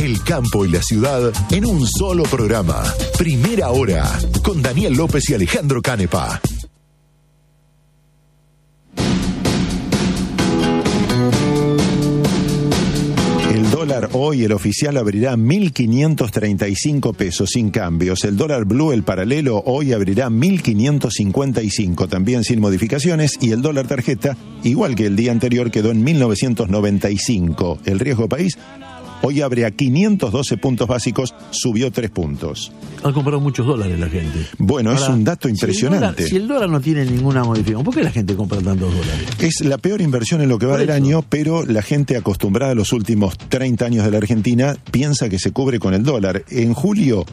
el campo y la ciudad en un solo programa. Primera Hora, con Daniel López y Alejandro Canepa. El dólar hoy, el oficial, abrirá 1.535 pesos sin cambios. El dólar blue, el paralelo, hoy abrirá 1.555, también sin modificaciones. Y el dólar tarjeta, igual que el día anterior, quedó en 1.995. El riesgo país hoy abre a 512 puntos básicos, subió 3 puntos. Han comprado muchos dólares la gente. Bueno, ahora, es un dato impresionante. Si el dólar no tiene ninguna modificación, ¿por qué la gente compra tantos dólares? Es la peor inversión en lo que va del año, pero la gente acostumbrada a los últimos 30 años de la Argentina piensa que se cubre con el dólar. En julio,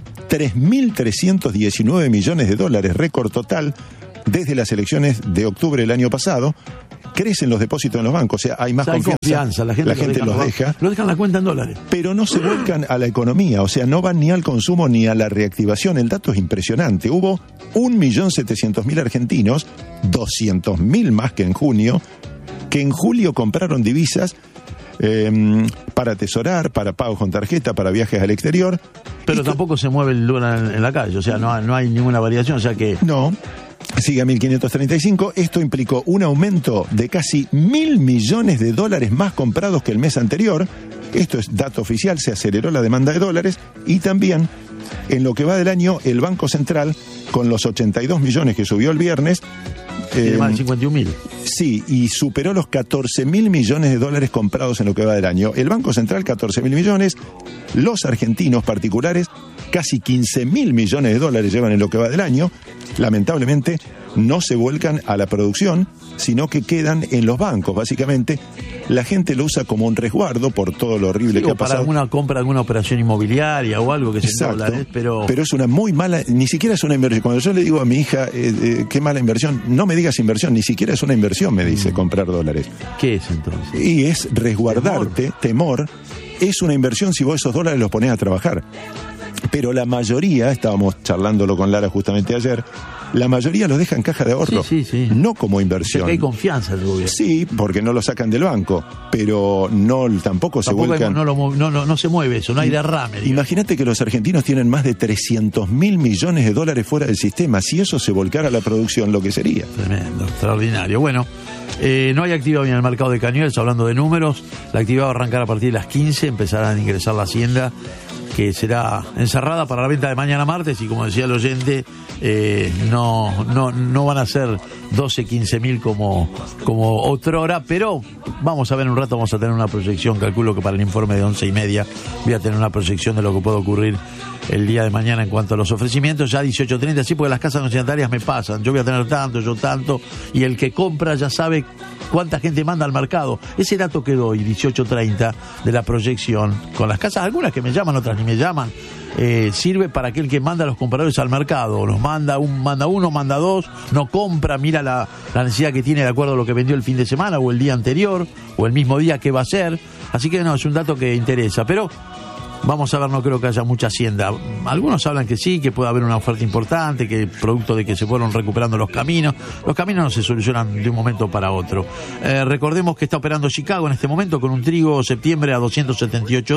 3.319 millones de dólares, récord total desde las elecciones de octubre del año pasado. Crecen los depósitos en los bancos, o sea, hay más confianza. La gente los deja. Lo dejan la cuenta en dólares. Pero no se vuelcan a la economía, o sea, no van ni al consumo ni a la reactivación. El dato es impresionante. Hubo 1.700.000 argentinos, 200.000 más que en junio, que en julio compraron divisas para atesorar, para pagos con tarjeta, para viajes al exterior. Pero tampoco se mueve el dólar en la calle, o sea, no hay ninguna variación, o sea que... No. Sigue a 1.535. Esto implicó un aumento de casi 1.000 millones de dólares más comprados que el mes anterior. Esto es dato oficial, se aceleró la demanda de dólares. Y también, en lo que va del año, el Banco Central, con los 82 millones que subió el viernes... Tiene más de 51.000. Sí, y superó los 14.000 millones de dólares comprados en lo que va del año. El Banco Central, 14.000 millones. Los argentinos particulares, casi 15.000 millones de dólares llevan en lo que va del año. Lamentablemente, no se vuelcan a la producción, sino que quedan en los bancos, básicamente. La gente lo usa como un resguardo por todo lo horrible que ha pasado. Para alguna compra, alguna operación inmobiliaria o algo que sea en dólares, pero es una muy mala, ni siquiera es una inversión. Cuando yo le digo a mi hija, qué mala inversión, no me digas inversión, ni siquiera es una inversión, me dice, comprar dólares. ¿Qué es entonces? Y es resguardarte, temor. Es una inversión si vos esos dólares los ponés a trabajar. Pero la mayoría, estábamos charlándolo con Lara justamente ayer, la mayoría los deja en caja de ahorro, sí. No como inversión. O sea que hay confianza en el gobierno. Sí, porque no lo sacan del banco, pero tampoco se vuelcan. No se mueve eso, no hay derrame. Imagínate que los argentinos tienen más de 300.000 millones de dólares fuera del sistema. Si eso se volcara a la producción, lo que sería. Tremendo, extraordinario. Bueno, no hay actividad en el mercado de Cañuelas, hablando de números. La actividad va a arrancar a partir de las 15, empezarán a ingresar la hacienda, que será encerrada para la venta de mañana martes, y como decía el oyente, no van a ser 12, 15.000 como otrora, pero vamos a ver en un rato, vamos a tener una proyección, calculo que para el informe de 11:30 voy a tener una proyección de lo que puede ocurrir el día de mañana en cuanto a los ofrecimientos. Ya 18:30, sí, porque las casas consignatarias me pasan, yo voy a tener tanto, yo tanto, y el que compra ya sabe cuánta gente manda al mercado. Ese dato que doy, 18:30, de la proyección, con las casas, algunas que me llaman, otras ni me llaman, sirve para aquel que manda a los compradores al mercado. Los manda uno, manda dos, no compra, mira la necesidad que tiene de acuerdo a lo que vendió el fin de semana o el día anterior o el mismo día que va a ser. Así que no, es un dato que interesa, pero vamos a ver, no creo que haya mucha hacienda. Algunos hablan que sí, que puede haber una oferta importante, que producto de que se fueron recuperando los caminos. Los caminos no se solucionan de un momento para otro. Recordemos que está operando Chicago en este momento con un trigo septiembre a $278,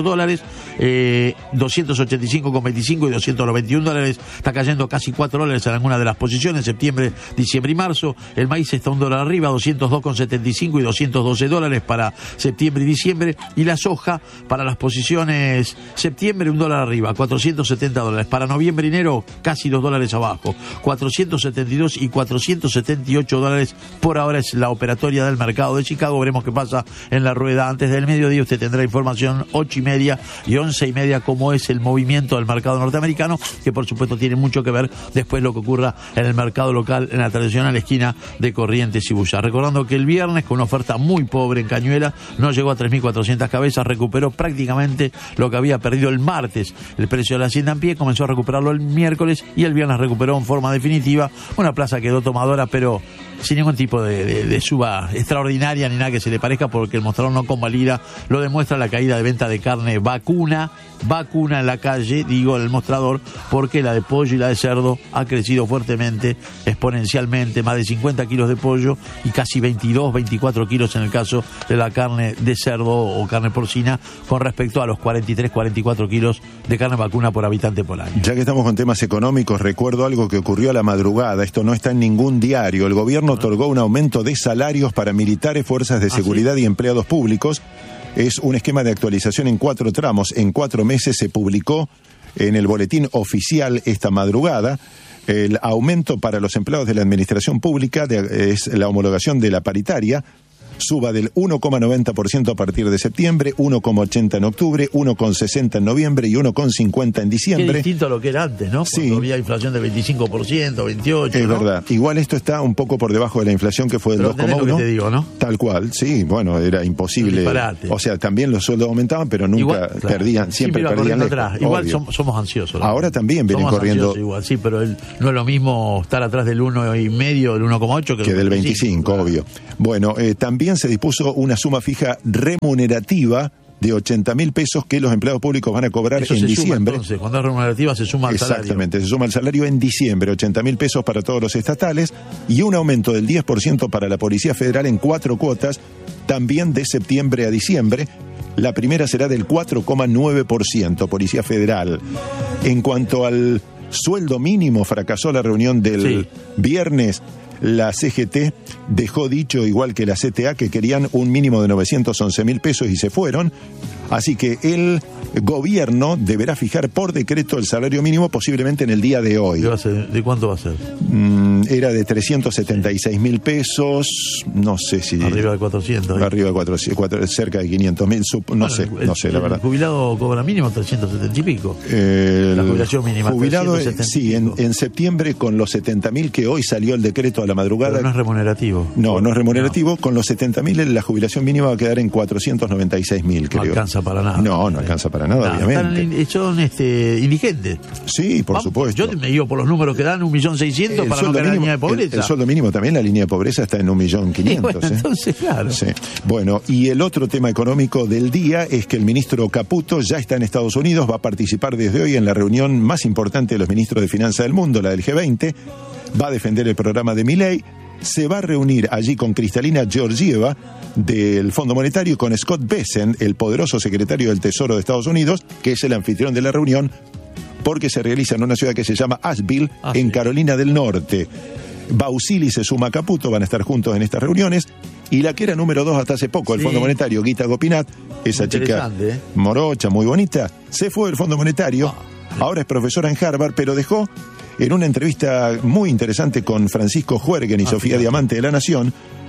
285,25 y $291. Está cayendo casi $4 en alguna de las posiciones, septiembre, diciembre y marzo. El maíz está $1 arriba, 202,75 y $212 para septiembre y diciembre. Y la soja para las posiciones septiembre, $1 arriba, $470. Para noviembre y enero, casi $2 abajo, 472 y $478. Por ahora es la operatoria del mercado de Chicago. Veremos qué pasa en la rueda antes del mediodía. Usted tendrá información 8:30 y 11:30, cómo es el movimiento del mercado norteamericano, que por supuesto tiene mucho que ver después lo que ocurra en el mercado local, en la tradicional esquina de Corrientes y Bulla. Recordando que el viernes, con una oferta muy pobre en Cañuelas, no llegó a 3.400 cabezas, recuperó prácticamente lo que había perdido el martes. El precio de la hacienda en pie comenzó a recuperarlo el miércoles y el viernes recuperó en forma definitiva. Una plaza quedó tomadora, pero sin ningún tipo de suba extraordinaria ni nada que se le parezca, porque el mostrador no convalida, lo demuestra la caída de venta de carne vacuna en la calle, digo, en el mostrador, porque la de pollo y la de cerdo ha crecido fuertemente, exponencialmente, más de 50 kilos de pollo y casi 22, 24 kilos en el caso de la carne de cerdo o carne porcina, con respecto a los 43, 40 124 kilos de carne vacuna por habitante por año. Ya que estamos con temas económicos, recuerdo algo que ocurrió a la madrugada. Esto no está en ningún diario. El gobierno otorgó un aumento de salarios para militares, fuerzas de seguridad y empleados públicos. Es un esquema de actualización en 4 tramos. En 4 meses se publicó en el boletín oficial esta madrugada. El aumento para los empleados de la administración pública es la homologación de la paritaria. Suba del 1,90% a partir de septiembre, 1,80% en octubre, 1,60% en noviembre y 1,50% en diciembre. Qué distinto a lo que era antes, ¿no? Sí. Cuando había inflación del 25%, 28%. Es ¿no? verdad. Igual esto está un poco por debajo de la inflación que fue del 2,1%. Pero lo que te digo, ¿no? Tal cual, sí. Bueno, era imposible. Disparate. O sea, también los sueldos aumentaban, pero nunca Igual, claro, perdían, siempre perdían lejos. atrás. Igual somos ansiosos. ¿no? Ahora también vienen somos corriendo. Ansiosos igual, sí, pero no es lo mismo estar atrás del 1,5, del 1,8 que del 25, claro. Obvio. Bueno, también se dispuso una suma fija remunerativa de 80.000 pesos que los empleados públicos van a cobrar eso en se diciembre. Suma, entonces, cuando es remunerativa se suma al salario. Exactamente, se suma al salario en diciembre, 80.000 pesos para todos los estatales y un aumento del 10% para la Policía Federal en 4 cuotas, también de septiembre a diciembre. La primera será del 4,9%, Policía Federal. En cuanto al sueldo mínimo, fracasó la reunión del viernes. La CGT dejó dicho, igual que la CTA, que querían un mínimo de 911.000 pesos y se fueron. Así que el gobierno deberá fijar por decreto el salario mínimo posiblemente en el día de hoy. ¿De cuánto va a ser? Era de 376.000 pesos, no sé si... Arriba de 400. Arriba de 400, cerca de 500.000, no sé, la verdad. El jubilado cobra mínimo 370 y pico. La jubilación mínima. Jubilado, sí, en septiembre con los 70.000 que hoy salió el decreto a la madrugada. Pero no es remunerativo. No es remunerativo. No. Con los 70.000 la jubilación mínima va a quedar en 496.000, creo. No alcanza para nada. No alcanza para nada, obviamente. Son indigentes. Sí, por supuesto. Yo me digo por los números que dan, 1.600.000 para no caer en la línea de pobreza. El sueldo mínimo también, la línea de pobreza está en 1.500.000. Bueno, entonces, claro. Sí. Bueno, y el otro tema económico del día es que el ministro Caputo ya está en Estados Unidos, va a participar desde hoy en la reunión más importante de los ministros de Finanzas del mundo, la del G20, va a defender el programa de Milei, se va a reunir allí con Kristalina Georgieva del Fondo Monetario y con Scott Bessent, el poderoso secretario del Tesoro de Estados Unidos, que es el anfitrión de la reunión, porque se realiza en una ciudad que se llama Asheville, en Carolina del Norte. Bausili se suma a Caputo, van a estar juntos en estas reuniones, y la que era número 2 hasta hace poco, el Fondo Monetario, Gita Gopinath, esa chica morocha, muy bonita, se fue del Fondo Monetario, ahora es profesora en Harvard, pero dejó en una entrevista muy interesante con Francisco Juergen y Sofía Diamante de La Nación,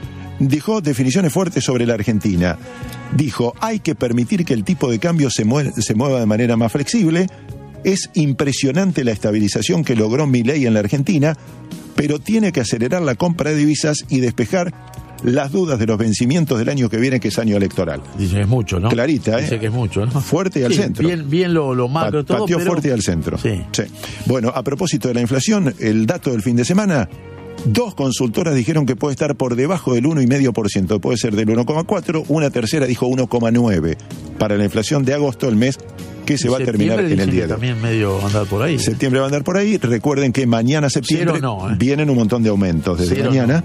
dijo definiciones fuertes sobre la Argentina. Dijo, hay que permitir que el tipo de cambio se mueva de manera más flexible. Es impresionante la estabilización que logró Milei en la Argentina, pero tiene que acelerar la compra de divisas y despejar las dudas de los vencimientos del año que viene, que es año electoral. Dice que es mucho, ¿no? Clarita, Dice que es mucho, ¿no? Fuerte y al centro. Bien lo macro, todo, pateó pero... fuerte y al centro. Sí. Bueno, a propósito de la inflación, el dato del fin de semana, 2 consultoras dijeron que puede estar por debajo del 1,5%, puede ser del 1,4%, una tercera dijo 1,9% para la inflación de agosto, el mes que se va a terminar en el día de hoy. También medio andar por ahí. Septiembre va a andar por ahí. Recuerden que mañana, septiembre, vienen un montón de aumentos desde mañana.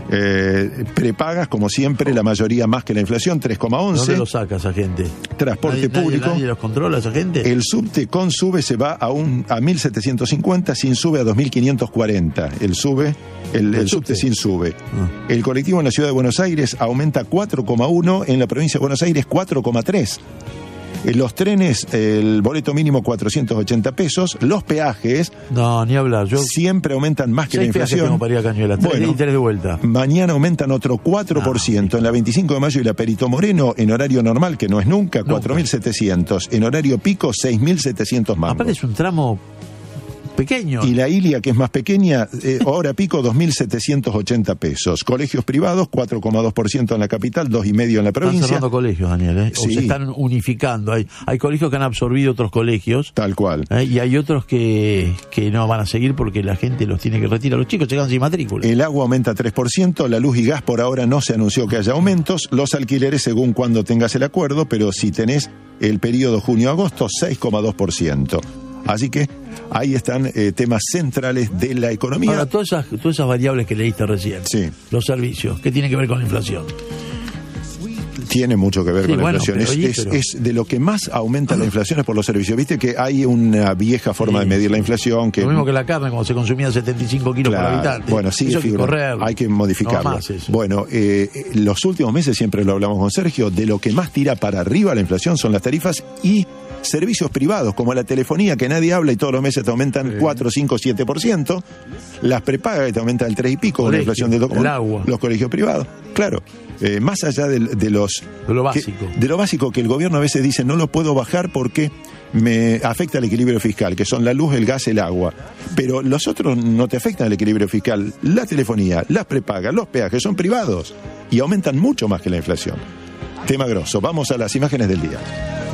Prepagas, como siempre, la mayoría más que la inflación, 3,11. ¿Dónde lo saca esa gente? Transporte público. ¿Nadie los controla esa gente? El subte con sube se va a 1.750, sin sube a 2.540. El subte sin sube. El colectivo en la ciudad de Buenos Aires aumenta 4,1, en la provincia de Buenos Aires 4,3. Los trenes, el boleto mínimo 480 pesos. Los peajes, no, ni hablar. Yo siempre aumentan más que la inflación. Tengo para ir a Cañuelas, 3 y 3 de vuelta. Mañana aumentan otro 4%. En la 25 de mayo y la Perito Moreno, en horario normal, que no es nunca, 4.700. En horario pico, 6.700 más. Aparte es un tramo pequeño. Y la Ilia, que es más pequeña, hora pico 2.780 pesos. Colegios privados, 4,2% en la capital, 2,5% en la provincia. Están cerrando colegios, Daniel, Sí. O se están unificando. Hay colegios que han absorbido otros colegios. Tal cual. Y hay otros que no van a seguir porque la gente los tiene que retirar. Los chicos llegan sin matrícula. El agua aumenta 3%, la luz y gas por ahora no se anunció que haya aumentos. Los alquileres según cuando tengas el acuerdo, pero si tenés el periodo junio-agosto, 6,2%. Así que ahí están temas centrales de la economía. Ahora, todas esas variables que leíste recién, sí. Los servicios, ¿qué tienen que ver con la inflación? Tiene mucho que ver con la inflación. Pero, es de lo que más aumenta la inflación es por los servicios. Viste que hay una vieja forma de medir la inflación. Que, lo mismo que la carne, cuando se consumía 75 kilos por habitante. Bueno, sigue figurando. Hay que modificarlo. Bueno, los últimos meses, siempre lo hablamos con Sergio, de lo que más tira para arriba la inflación son las tarifas y servicios privados, como la telefonía, que nadie habla y todos los meses te aumentan 4, 5, 7%. Las prepagas que te aumentan el 3 y pico, con la inflación del el agua. Los colegios privados. Claro. Más allá de lo básico. De lo básico que el gobierno a veces dice, no lo puedo bajar porque me afecta el equilibrio fiscal, que son la luz, el gas, el agua. Pero los otros no te afectan el equilibrio fiscal. La telefonía, las prepagas, los peajes son privados y aumentan mucho más que la inflación. Tema grosso. Vamos a las imágenes del día.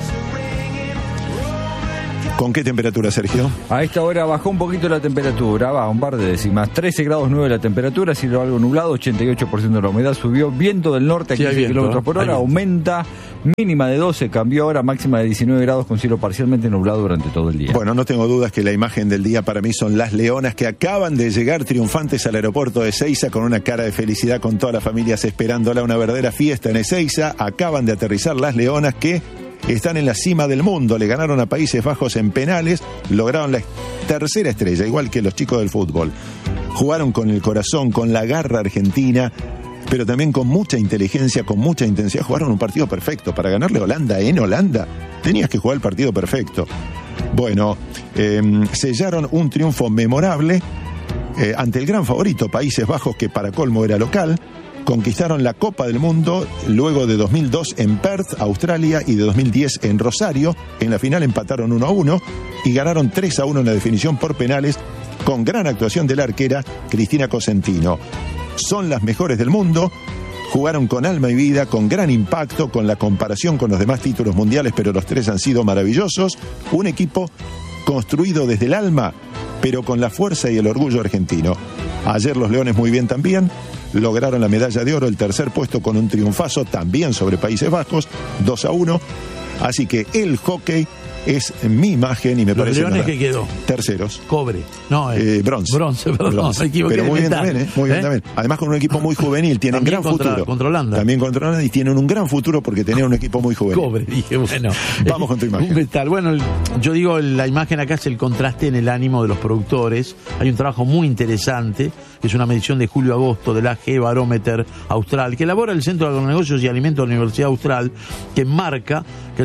¿Con qué temperatura, Sergio? A esta hora bajó un poquito la temperatura, va un par de décimas. 13 grados 9 la temperatura, cielo algo nublado, 88% de la humedad, subió. Viento del norte a 15 kilómetros por hora, aumenta. Mínima de 12, cambió ahora, máxima de 19 grados con cielo parcialmente nublado durante todo el día. Bueno, no tengo dudas que la imagen del día para mí son las leonas que acaban de llegar triunfantes al aeropuerto de Ezeiza con una cara de felicidad, con todas las familias esperándola, una verdadera fiesta en Ezeiza. Acaban de aterrizar las leonas que están en la cima del mundo, le ganaron a Países Bajos en penales, lograron la tercera estrella, igual que los chicos del fútbol. Jugaron con el corazón, con la garra argentina, pero también con mucha inteligencia, con mucha intensidad. Jugaron un partido perfecto. Para ganarle a Holanda en Holanda, tenías que jugar el partido perfecto. Bueno, sellaron un triunfo memorable ante el gran favorito, Países Bajos, que para colmo era local. Conquistaron la Copa del Mundo luego de 2002 en Perth, Australia, y de 2010 en Rosario. En la final empataron 1-1 y ganaron 3-1 en la definición por penales, con gran actuación de la arquera Cristina Cosentino. Son las mejores del mundo, jugaron con alma y vida, con gran impacto, con la comparación con los demás títulos mundiales, pero los tres han sido maravillosos. Un equipo construido desde el alma, pero con la fuerza y el orgullo argentino. Ayer los Leones muy bien también, lograron la medalla de oro, el tercer puesto con un triunfazo también sobre Países Bajos, 2-1. Así que el hockey es mi imagen y me parece... ¿Los Leones qué quedó? Terceros. Cobre. No, bronce. Bronce, perdón. Me equivoqué. Pero muy bien también, muy bien también. Además con un equipo muy juvenil, tienen gran futuro. Contra Holanda. También contra Holanda, y tienen un gran futuro porque tenían un equipo muy juvenil. Cobre, dije, bueno. Vamos con tu imagen. Un metal. Bueno, yo digo, la imagen acá es el contraste en el ánimo de los productores. Hay un trabajo muy interesante, que es una medición de julio-agosto del AG Barometer Austral, que elabora el Centro de Agronegocios y Alimentos de la Universidad Austral, que marca que el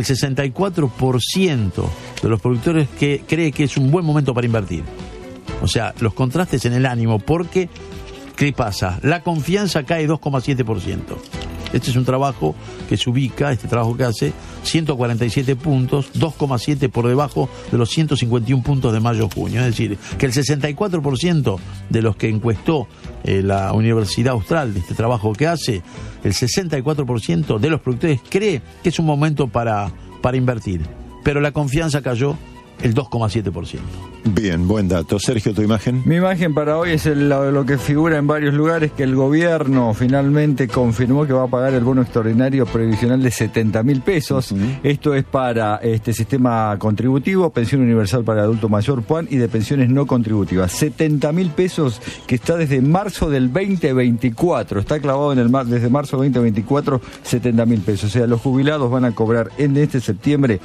64% de los productores que cree que es un buen momento para invertir. O sea, los contrastes en el ánimo, porque ¿qué pasa? La confianza cae 2,7%. Este es un trabajo que se ubica, este trabajo que hace 147 puntos, 2,7 por debajo de los 151 puntos de mayo-junio. Es decir, que el 64% de los que encuestó la Universidad Austral, de este trabajo que hace, el 64% de los productores cree que es un momento para invertir. Pero la confianza cayó el 2,7%. Bien, buen dato. Sergio, ¿tu imagen? Mi imagen para hoy es lo que figura en varios lugares, que el gobierno finalmente confirmó que va a pagar el bono extraordinario previsional de 70.000 pesos. Esto es para este sistema contributivo, pensión universal para adulto mayor, PUAN, y de pensiones no contributivas. 70.000 pesos, que está desde marzo del 2024. Está clavado en desde marzo del 2024, 70.000 pesos. O sea, los jubilados van a cobrar en este septiembre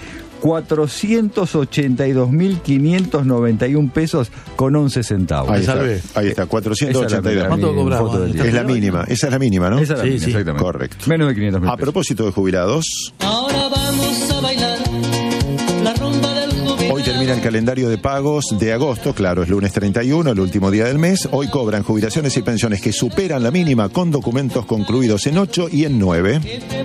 482.591 pesos con 11 centavos. Ahí está, 482. ¿Cuánto cobramos? Es la mínima, esa es la mínima, ¿no? Esa es la mínima, exactamente. Correcto. Menos de 500.000 pesos. A propósito de jubilados, ahora vamos a bailar la rumba del jubilado. Hoy termina el calendario de pagos de agosto, claro, es lunes 31, el último día del mes. Hoy cobran jubilaciones y pensiones que superan la mínima con documentos concluidos en 8 y en 9.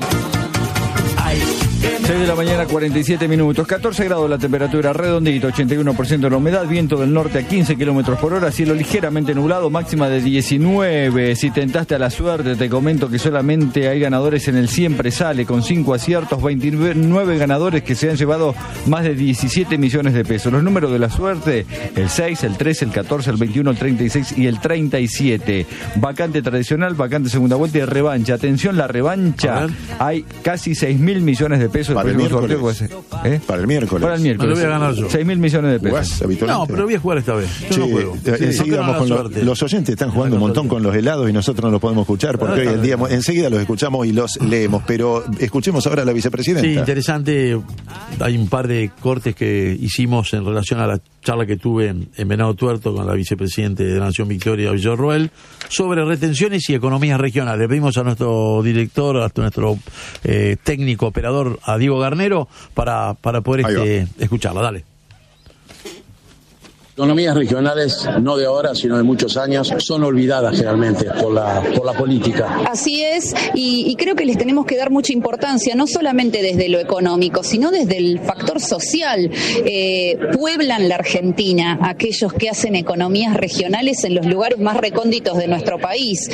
6 de la mañana, 47 minutos, 14 grados la temperatura, redondito, 81% de la humedad, viento del norte a 15 kilómetros por hora, cielo ligeramente nublado, máxima de 19. Si tentaste a la suerte, te comento que solamente hay ganadores en el Siempre Sale, con 5 aciertos, 29 ganadores que se han llevado más de 17 millones de pesos. Los números de la suerte: el 6, el 13, el 14, el 21, el 36 y el 37. Vacante tradicional, vacante segunda vuelta y revancha. Atención, la revancha, hay casi 6.000 millones de pesos Para el sorteo miércoles. ¿Eh? Para el miércoles. Para el miércoles. Me lo voy a ganar yo. 6.000 millones de pesos. ¿Jugás habitualmente? No, pero voy a jugar esta vez. Yo no juego. Enseguida vamos con los oyentes están jugando un montón con los helados y nosotros no los podemos escuchar porque hoy en día enseguida los escuchamos y los leemos, pero escuchemos ahora a la vicepresidenta. Sí, interesante. Hay un par de cortes que hicimos en relación a la charla que tuve en Venado Tuerto con la vicepresidenta de la Nación, Victoria Villarroel, sobre retenciones y economías regionales. Le pedimos a nuestro director, a nuestro técnico operador, a Diego Garnero, para poder escucharla. Dale. Economías regionales, no de ahora, sino de muchos años, son olvidadas generalmente por la política. Así es, y creo que les tenemos que dar mucha importancia, no solamente desde lo económico, sino desde el factor social. Pueblan la Argentina aquellos que hacen economías regionales en los lugares más recónditos de nuestro país.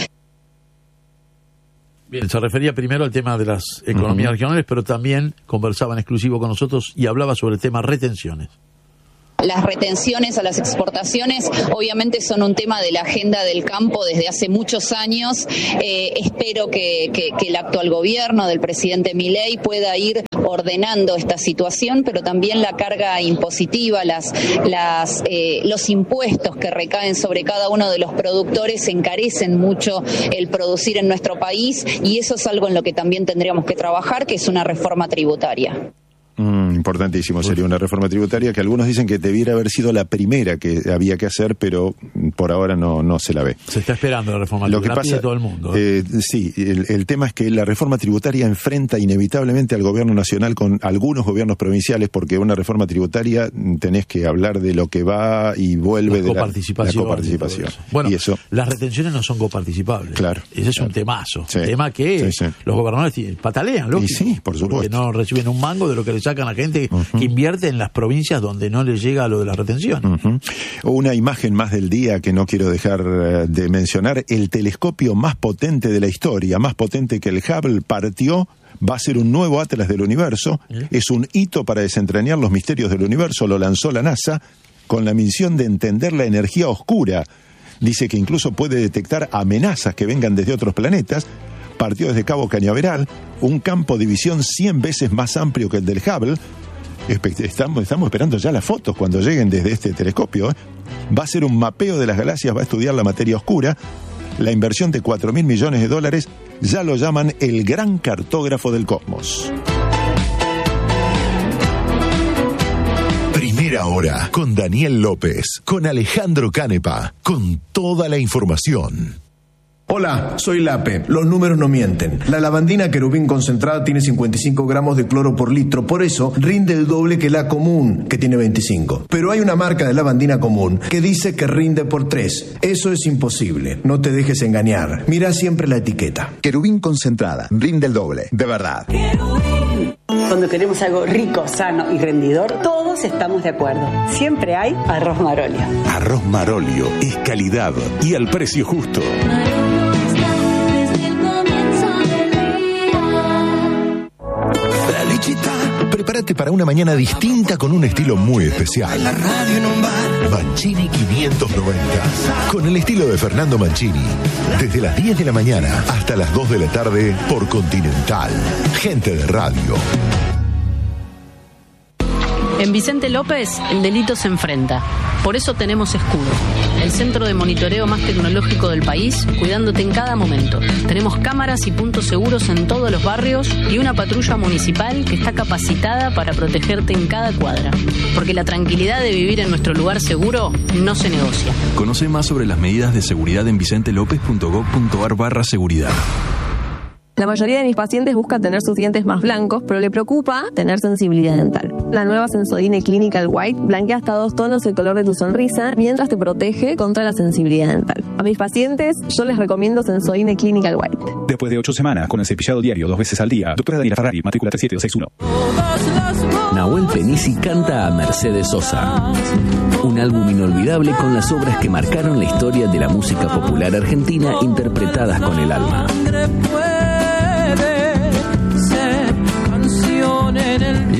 Bien, se refería primero al tema de las economías regionales, pero también conversaba en exclusivo con nosotros y hablaba sobre el tema retenciones. Las retenciones a las exportaciones obviamente son un tema de la agenda del campo desde hace muchos años. Espero que el actual gobierno del presidente Milei pueda ir ordenando esta situación, pero también la carga impositiva, los impuestos que recaen sobre cada uno de los productores encarecen mucho el producir en nuestro país, y eso es algo en lo que también tendríamos que trabajar, que es una reforma tributaria. Importantísimo, sería una reforma tributaria que algunos dicen que debiera haber sido la primera que había que hacer, pero por ahora no se la ve. Se está esperando la reforma tributaria, la pide todo el mundo. Sí, el tema es que la reforma tributaria enfrenta inevitablemente al gobierno nacional con algunos gobiernos provinciales, porque una reforma tributaria tenés que hablar de lo que va y vuelve de la coparticipación. Bueno, y eso, las retenciones no son coparticipables. Claro. Ese es un temazo. Sí, un tema que los gobernadores patalean, lógico. Y sí, por supuesto. Porque no reciben un mango de lo que le sacan a gente que invierte en las provincias donde no les llega lo de la retención. Una imagen más del día que no quiero dejar de mencionar: el telescopio más potente de la historia, más potente que el Hubble, partió. Va a ser un nuevo atlas del universo. Es un hito para desentrañar los misterios del universo. Lo lanzó la NASA con la misión de entender la energía oscura. Dice que incluso puede detectar amenazas que vengan desde otros planetas. Partió desde Cabo Cañaveral, un campo de visión 100 veces más amplio que el del Hubble. Estamos esperando ya las fotos cuando lleguen desde este telescopio. Va a ser un mapeo de las galaxias, va a estudiar la materia oscura. La inversión de $4.000 millones ya lo llaman el gran cartógrafo del cosmos. Primera hora con Daniel López, con Alejandro Canepa, con toda la información. Hola, soy Lape. Los números no mienten. La lavandina querubín concentrada tiene 55 gramos de cloro por litro, por eso rinde el doble que la común, que tiene 25. Pero hay una marca de lavandina común que dice que rinde por 3. Eso es imposible. No te dejes engañar. Mira siempre la etiqueta. Querubín concentrada, rinde el doble, de verdad. Cuando queremos algo rico, sano y rendidor, todos estamos de acuerdo. Siempre hay Arroz Marolio. Arroz Marolio es calidad y al precio justo. Prepárate para una mañana distinta con un estilo muy especial. Mancini 590. Con el estilo de Fernando Mancini. Desde las 10 de la mañana hasta las 2 de la tarde por Continental. Gente de radio. En Vicente López, el delito se enfrenta. Por eso tenemos Escudo, el centro de monitoreo más tecnológico del país, cuidándote en cada momento. Tenemos cámaras y puntos seguros en todos los barrios y una patrulla municipal que está capacitada para protegerte en cada cuadra. Porque la tranquilidad de vivir en nuestro lugar seguro no se negocia. Conoce más sobre las medidas de seguridad en vicentelopez.gov.ar/seguridad. La mayoría de mis pacientes busca tener sus dientes más blancos, pero le preocupa tener sensibilidad dental. La nueva Sensodyne Clinical White blanquea hasta 2 tonos el color de tu sonrisa mientras te protege contra la sensibilidad dental. A mis pacientes yo les recomiendo Sensodyne Clinical White. Después de 8 semanas con el cepillado diario 2 veces al día, doctora Daniela Ferrari, matrícula 37261. Nahuel Penisi canta a Mercedes Sosa. Un álbum inolvidable con las obras que marcaron la historia de la música popular argentina interpretadas con el alma.